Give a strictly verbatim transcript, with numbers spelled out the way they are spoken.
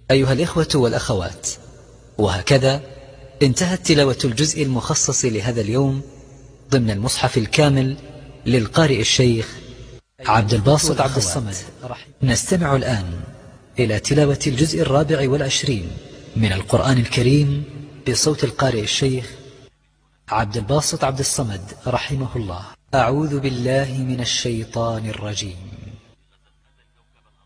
أيها الإخوة والأخوات، وهكذا انتهت تلاوة الجزء المخصص لهذا اليوم ضمن المصحف الكامل للقارئ الشيخ عبد الباسط عبد الصمد. نستمع الآن إلى تلاوة الجزء الرابع والعشرين من القرآن الكريم بصوت القارئ الشيخ عبد الباسط عبد الصمد رحمه الله. أعوذ بالله من الشيطان الرجيم.